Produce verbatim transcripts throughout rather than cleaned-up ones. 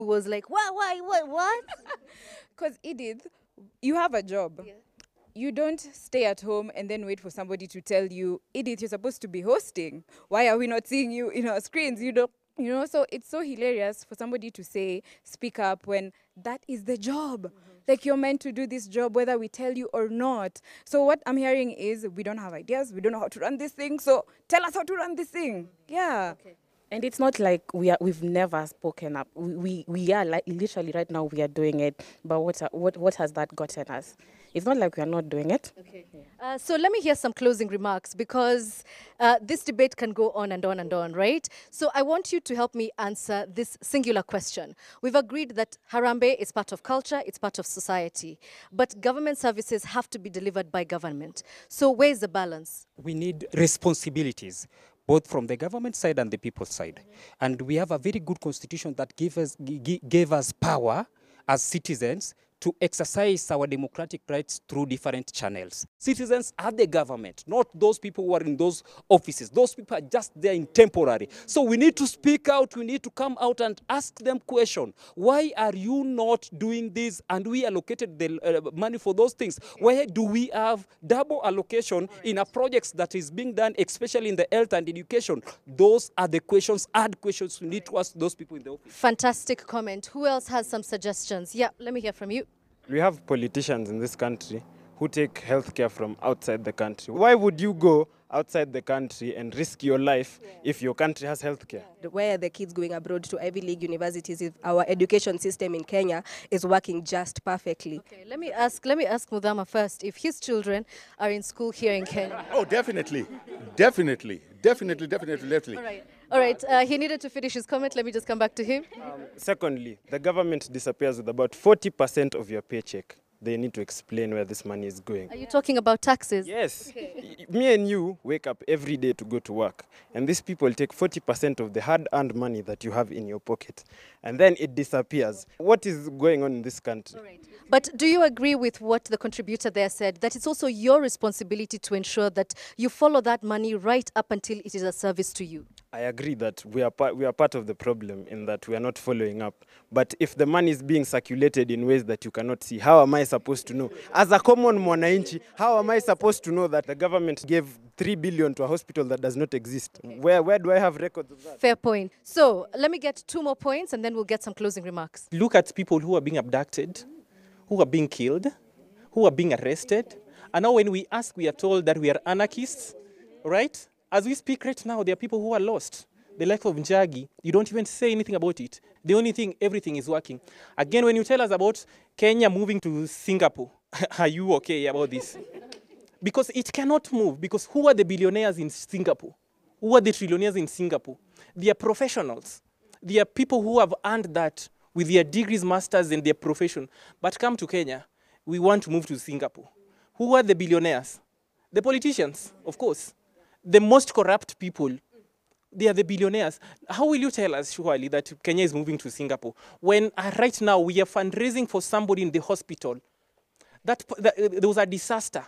who was like, what, why, what, what? Because Edith, you have a job. Yeah. You don't stay at home and then wait for somebody to tell you, Edith, you're supposed to be hosting. Why are we not seeing you in our screens? You don't, you know, so it's so hilarious for somebody to say, speak up when that is the job. Mm-hmm. Like you're meant to do this job whether we tell you or not. So what I'm hearing is we don't have ideas, we don't know how to run this thing. So tell us how to run this thing. Yeah. Okay. And it's not like we are, we've never spoken up. We, we, we are like literally right now we are doing it. But what, what, what has that gotten us? It's not like we are not doing it. Okay. Uh, so let me hear some closing remarks because uh, this debate can go on and on and on, right? So I want you to help me answer this singular question. We've agreed that Harambee is part of culture, it's part of society, but government services have to be delivered by government. So where's the balance? We need responsibilities, both from the government side and the people's side. Mm-hmm. And we have a very good constitution that gave us, gave us power as citizens to exercise our democratic rights through different channels. Citizens are the government, not those people who are in those offices. Those people are just there in temporary. So we need to speak out, we need to come out and ask them question. Why are you not doing this? And we allocated the uh, money for those things. Okay. Why do we have double allocation right. in a project that is being done, especially in the health and education? Those are the questions, hard questions we need to ask those people in the office. Fantastic comment. Who else has some suggestions? Yeah, let me hear from you. We have politicians in this country who take healthcare from outside the country. Why would you go outside the country and risk your life yeah. if your country has healthcare? Where are the kids going abroad to Ivy League universities if our education system in Kenya is working just perfectly? Okay, let me ask, let me ask Mudhama first if his children are in school here in Kenya. Oh, definitely. Definitely. Definitely, definitely, definitely. All right. All right, uh, he needed to finish his comment. Let me just come back to him. Um, secondly, the government disappears with about forty percent of your paycheck. They need to explain where this money is going. Are you talking about taxes? Yes. Okay. Me and you wake up every day to go to work, and these people take forty percent of the hard-earned money that you have in your pocket, and then it disappears. What is going on in this country? All right. But do you agree with what the contributor there said, that it's also your responsibility to ensure that you follow that money right up until it is a service to you? I agree that we are, part, we are part of the problem in that we are not following up. But if the money is being circulated in ways that you cannot see, how am I supposed to know? As a common mwananchi, how am I supposed to know that the government gave three billion to a hospital that does not exist? Okay. Where, where do I have records of that? Fair point. So let me get two more points and then we'll get some closing remarks. Look at people who are being abducted, who are being killed, who are being arrested. And now when we ask, we are told that we are anarchists, right? As we speak right now, there are people who are lost. The life of Njagi, you don't even say anything about it. The only thing, everything is working. Again, when you tell us about Kenya moving to Singapore, are you okay about this? Because it cannot move, because who are the billionaires in Singapore? Who are the trillionaires in Singapore? They are professionals. They are people who have earned that with their degrees, masters, and their profession. But come to Kenya, we want to move to Singapore. Who are the billionaires? The politicians, of course. The most corrupt people, they are the billionaires. How will you tell us, surely, that Kenya is moving to Singapore when uh, right now we are fundraising for somebody in the hospital? That, that uh, there was a disaster,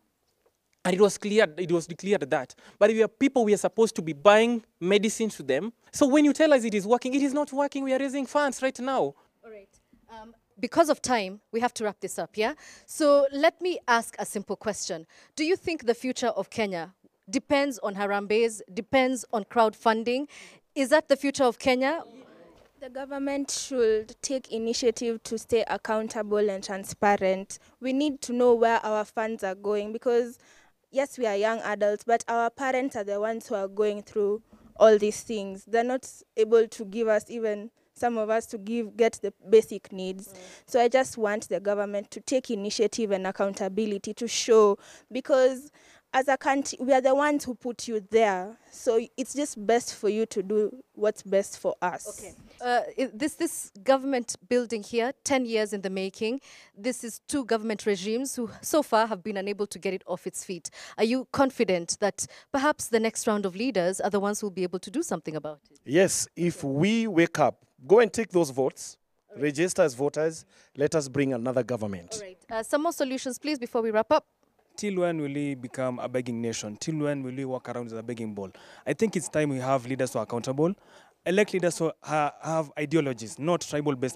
and it was cleared. It was declared that. But we are people. We are supposed to be buying medicine to them. So when you tell us it is working, it is not working. We are raising funds right now. All right. Um, Because of time, we have to wrap this up, yeah? So let me ask a simple question. Do you think the future of Kenya depends on Harambees, depends on crowdfunding? Is that the future of Kenya? The government should take initiative to stay accountable and transparent. We need to know where our funds are going because, yes, we are young adults, but our parents are the ones who are going through all these things. They're not able to give us even... some of us to give get the basic needs. Mm. So I just want the government to take initiative and accountability to show, because as a country, we are the ones who put you there. So it's just best for you to do what's best for us. Okay. Uh, this, this government building here, ten years in the making, this is two government regimes who so far have been unable to get it off its feet. Are you confident that perhaps the next round of leaders are the ones who will be able to do something about it? Yes, if we wake up, go and take those votes, right. Register as voters, let us bring another government. All right. Uh, some more solutions, please, before we wrap up. Till when will we become a begging nation? Till when will we walk around with a begging ball? I think it's time we have leaders who are accountable. elect leaders who ha- have ideologies, not tribal-based